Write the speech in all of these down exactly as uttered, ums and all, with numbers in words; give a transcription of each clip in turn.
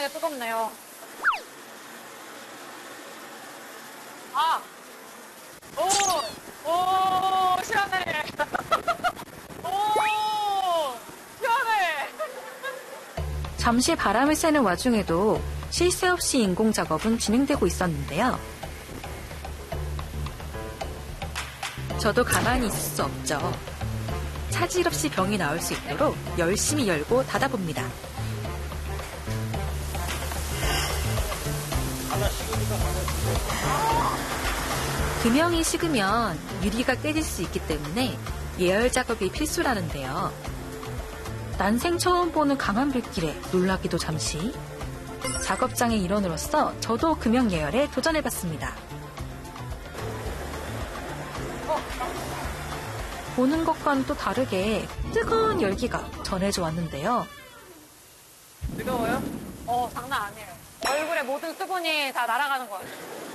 굉장히 뜨겁네요. 아! 오! 오! 시원해! 오! 시원해! 잠시 바람을 쐬는 와중에도 쉴 새 없이 인공 작업은 진행되고 있었는데요. 저도 가만히 있을 수 없죠. 차질 없이 병이 나올 수 있도록 열심히 열고 닫아봅니다. 금형이 식으면 유리가 깨질 수 있기 때문에 예열 작업이 필수라는데요. 난생 처음 보는 강한 불길에 놀라기도 잠시. 작업장의 일원으로서 저도 금형 예열에 도전해봤습니다. 보는 것과는 또 다르게 뜨거운 열기가 전해져 왔는데요. 뜨거워요? 어, 장난 아니에요. 얼굴에 모든 수분이 다 날아가는 거예요.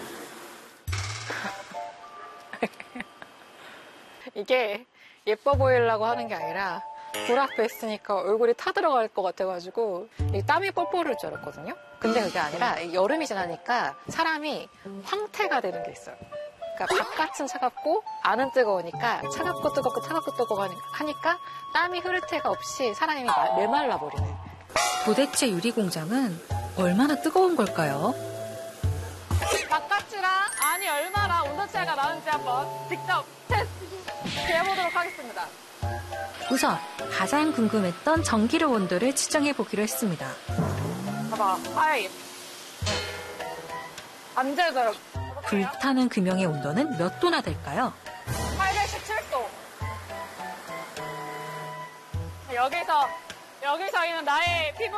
이게 예뻐 보이려고 하는 게 아니라 불 앞에 있으니까 얼굴이 타들어갈 것 같아가지고 땀이 뻘뻘 흘릴 줄 알았거든요. 근데 그게 아니라 여름이 지나니까 사람이 황태가 되는 게 있어요. 그러니까 바깥은 차갑고 안은 뜨거우니까 차갑고 뜨겁고 차갑고 뜨겁고 하니까 땀이 흐를 새가 없이 사람이 메말라 버리네. 도대체 유리 공장은 얼마나 뜨거운 걸까요? 바깥이랑 안이 얼마나 온도 차이가 나는지 한번 직접 테스트 해보도록 하겠습니다. 우선 가장 궁금했던 전기료 온도를 측정해보기로 했습니다. 봐봐, 아이 안 되더라고. 불타는 금형의 온도는 몇 도나 될까요? 팔백십칠 도. 여기서, 여기서 있는 나의 피부.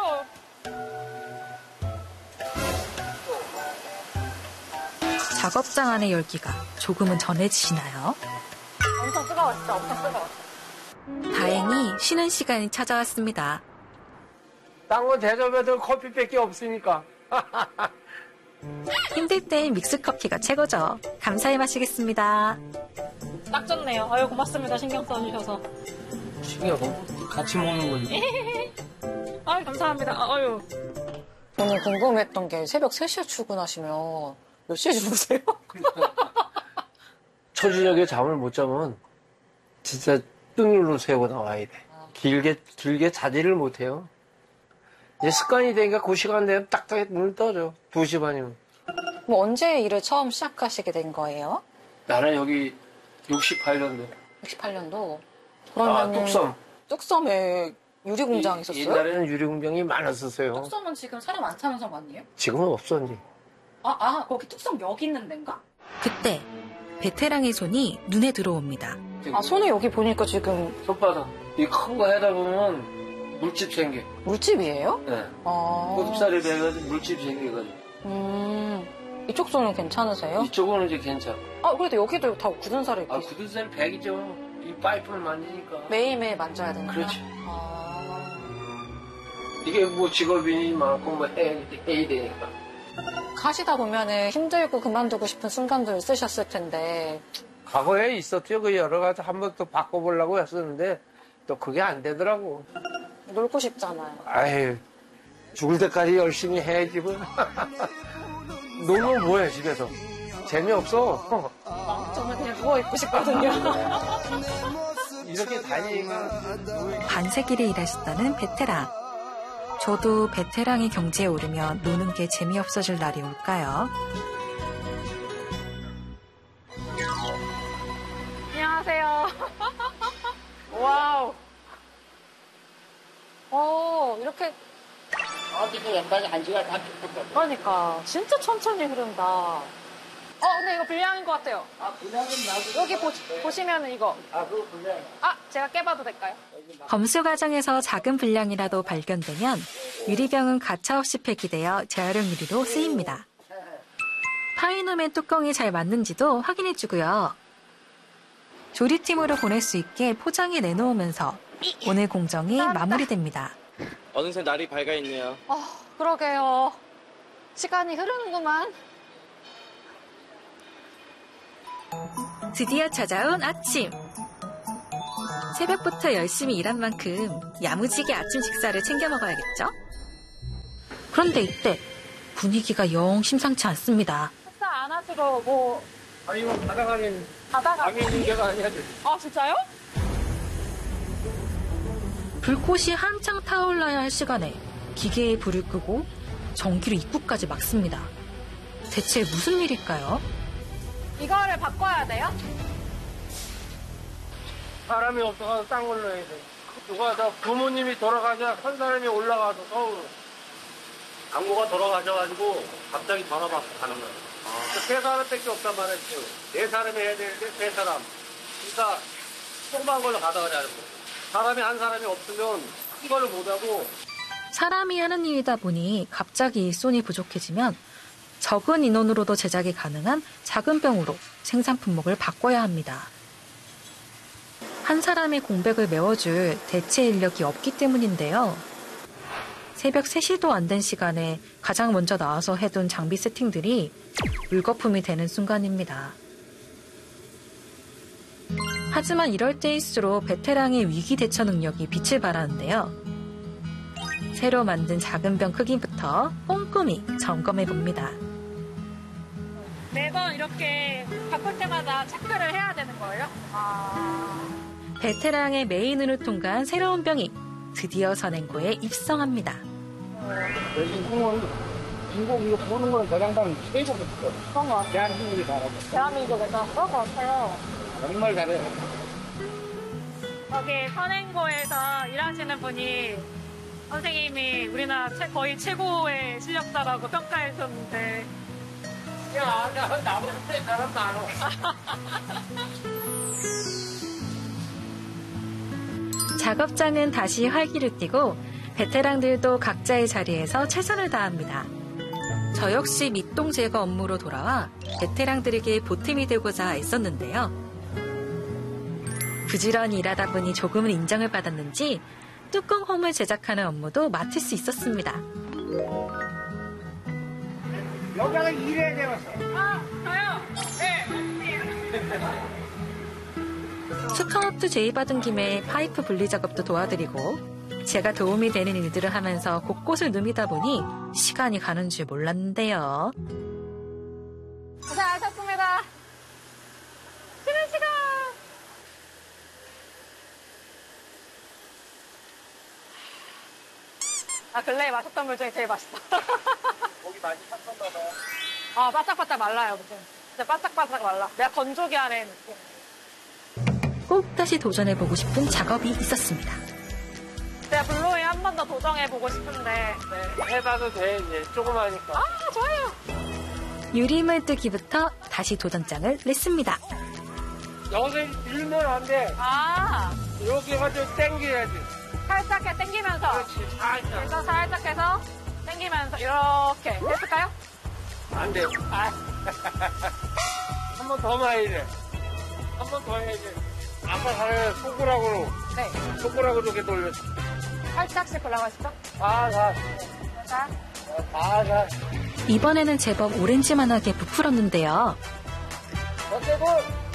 작업장 안의 열기가 조금은 전해지시나요? 엄청 뜨거워, 진짜 엄청 뜨거워. 다행히 쉬는 시간이 찾아왔습니다. 딴 거 대접해도 커피밖에 없으니까. 힘들 땐 믹스커피가 최고죠. 감사히 마시겠습니다. 딱 좋네요. 아유, 고맙습니다. 신경 써주셔서. 신기하고 같이 먹는 거지. 아유, 감사합니다. 아유. 저는 궁금했던 게 새벽 세 시에 출근하시면 몇 시에 주무세요? 초저녁에 잠을 못 자면 진짜 뜬으로 새고 나와야 돼. 길게, 길게 자지를 못 해요. 이제 습관이 되니까 그 시간 되면 딱딱 눈을 떠죠. 두 시 반이면. 뭐 언제 일을 처음 시작하시게 된 거예요? 나는 여기 육십팔 년도. 육십팔 년도? 아, 뚝섬. 뚝섬에 유리공장 있었어요? 옛날에는 유리공장이 많았었어요. 뚝섬은 지금 사람 안 차는 섬 아니에요? 지금은 없어, 이제. 아, 아, 거기 뚝섬역 있는 데인가? 그때 베테랑의 손이 눈에 들어옵니다. 아, 손에 여기 보니까 지금 손바닥. 이 큰 거 하다 보면 물집 생겨. 물집이에요? 네. 아. 고집살이 돼가지고 물집 생겨가지고. 음, 이쪽 손은 괜찮으세요? 이쪽은 이제 괜찮아. 아, 그래도 여기도 다 굳은 살이 있고. 아, 굳은 살이 백이죠. 이 파이프를 만지니까. 매일매일 만져야 되니까. 그렇지. 아. 이게 뭐 직업이니만큼 뭐 해야, 해야 되니까. 가시다 보면은 힘들고 그만두고 싶은 순간도 있으셨을 텐데. 과거에 있었죠. 그 여러 가지 한 번 또 바꿔보려고 했었는데 또 그게 안 되더라고. 놀고 싶잖아요. 아유, 죽을 때까지 열심히 해야지 뭐. 놀면 뭐해 집에서. 재미없어. 저는 그냥 누워있고 싶거든요. 이렇게 다니니까. 반세기를 일하셨다는 베테랑. 저도 베테랑의 경지에 오르면 노는 게 재미없어질 날이 올까요? 안녕하세요. 와우. 오, 이렇게. 어디서 왼발이 한 시간 다 죽었어. 그러니까. 진짜 천천히 흐른다. 어, 근데 이거 불량인 것 같아요. 아, 분양은 나도. 여기 보, 보시면은 이거. 아, 그거 분양. 아, 제가 깨봐도 될까요? 검수 과정에서 작은 불량이라도 발견되면 유리병은 가차없이 폐기되어 재활용 유리로 쓰입니다. 파이놈의 뚜껑이 잘 맞는지도 확인해주고요. 조리팀으로 보낼 수 있게 포장해 내놓으면서 오늘 공정이 마무리됩니다. 어느새 날이 밝아있네요. 아, 그러게요. 시간이 흐르는구만. 드디어 찾아온 아침. 새벽부터 열심히 일한 만큼 야무지게 아침 식사를 챙겨 먹어야겠죠? 그런데 이때 분위기가 영 심상치 않습니다. 식사 안 하시고 뭐 아니, 이거 바닥 안에 가다가 방해 문제가 아니야. 아 진짜요? 불꽃이 한창 타올라야 할 시간에 기계에 불을 끄고 전기로 입구까지 막습니다. 대체 무슨 일일까요? 이거를 바꿔야 돼요? 사람이 없어서 딴 걸로 해야 돼. 누가 저 부모님이 돌아가자 한 사람이 올라가서 서울로. 당구가 돌아가셔가지고 갑자기 전화 받고 가는 거예요. 세 사람밖에 없단 말이에요. 네 사람이 해야 되는데 세 사람. 그러니까 조그만 걸로 가져가자는 거예요. 사람이 한 사람이 없으면 큰 거를 못하고. 사람이 하는 일이다 보니 갑자기 일손이 부족해지면 적은 인원으로도 제작이 가능한 작은 병으로 생산 품목을 바꿔야 합니다. 한 사람의 공백을 메워줄 대체 인력이 없기 때문인데요. 새벽 세 시도 안 된 시간에 가장 먼저 나와서 해둔 장비 세팅들이 물거품이 되는 순간입니다. 하지만 이럴 때일수록 베테랑의 위기 대처 능력이 빛을 발하는데요. 새로 만든 작은 병 크기부터 꼼꼼히 점검해 봅니다. 매번 이렇게 바꿀 때마다 체크를 해야 되는 거예요? 아... 베테랑의 메인으로 통과한 새로운 병이 드디어 선행고에 입성합니다. 여기 공은 인공 이거 보는 거는 대장당 최고부터 그런 것 같아요. 대한민국이 잘하고 대한민국에서 그런 것 같아요. 정말 잘해요. 여기 선행고에서 일하시는 분이 선생님이 우리나라 최- 거의 최고의 실력자라고 평가해줬는데 야, 나, 나보다 사람 많어. 작업장은 다시 활기를 띠고 베테랑들도 각자의 자리에서 최선을 다합니다. 저 역시 밑동 제거 업무로 돌아와 베테랑들에게 보탬이 되고자 애썼는데요. 부지런히 일하다 보니 조금은 인정을 받았는지 뚜껑 홈을 제작하는 업무도 맡을 수 있었습니다. 여기가 일해야 되었어. 아, 저요? 네. 스카우트 제의 받은 김에 파이프 분리 작업도 도와드리고 제가 도움이 되는 일들을 하면서 곳곳을 누비다 보니 시간이 가는 줄 몰랐는데요. 고생하셨습니다. 쉬는 시간. 아, 근래에 마셨던 물 중에 제일 맛있다. 거기 많이 탔었나 봐요. 아, 바짝바짝 말라요, 무슨. 진짜 바짝바짝 말라. 내가 건조기 안에 느낌. 꼭 다시 도전해보고 싶은 작업이 있었습니다. 내가 블로에 한 번 더 도전해보고 싶은데. 네. 해봐도 돼, 이제. 조그마니까. 아, 좋아요. 유리물 뜨기부터 다시 도전장을 냈습니다. 여기서 밀면 안 돼. 아, 이렇게 해가지고 당겨야지. 살짝 해, 당기면서. 그렇지, 살짝. 그래서 살짝 해서 당기면서 이렇게. 했을까요? 안 돼. 아, 한 번 더 마야 돼. 한 번 더 해야지. 아까 사람이 손가락으로, 네. 손가락으로 이렇게 돌렸어. 살짝씩 올라가시죠. 다, 다, 자, 다, 다. 이번에는 제법 오렌지만하게 부풀었는데요. 어때고?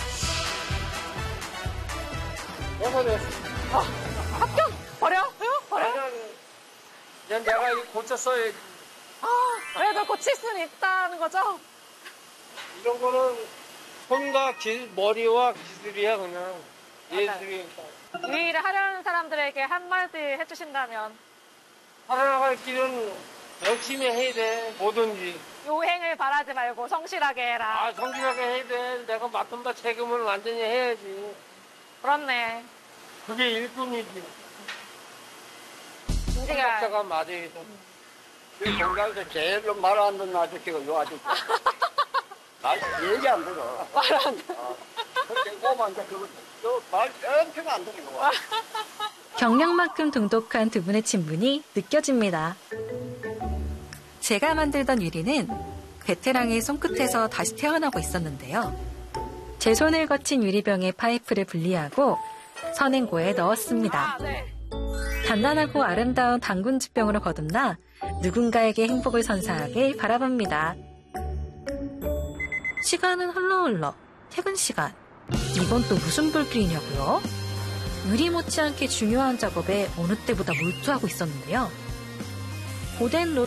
여섯 됐어. 합격! 버려? 응? 버려? 그냥 내가 이거 고쳤어야지. 아, 그래도 고칠 수는 있다는 거죠? 이런 거는 손과 기, 머리와 기술이야, 그냥. 예술이니까. 이 일을 하려는 사람들에게 한마디 해주신다면 살아나갈 길은 열심히 해야 돼, 뭐든지. 요행을 바라지 말고 성실하게 해라. 아, 성실하게 해야 돼. 내가 맡은 바 책임을 완전히 해야지. 그렇네. 그게 일꾼이지. 인지가 작가가 맞아야 돼. 이 공장에서 제일 말 안 듣는 아저씨가 요 아저씨. 나 얘기 안 들어. 말 안 돼. 그렇게 오면 이제 그거 말 엄청 안 들리고. 경력만큼 돈독한 두 분의 친분이 느껴집니다. 제가 만들던 유리는 베테랑의 손끝에서 다시 태어나고 있었는데요. 제 손을 거친 유리병에 파이프를 분리하고 선행고에 넣었습니다. 아, 네. 단단하고 아름다운 당군주병으로 거듭나 누군가에게 행복을 선사하길 바라봅니다. 시간은 흘러흘러 퇴근 시간. 이번 또 무슨 불길이냐고요? 유리 못지않게 중요한 작업에 어느 때보다 몰두하고 있었는데요. 고된 로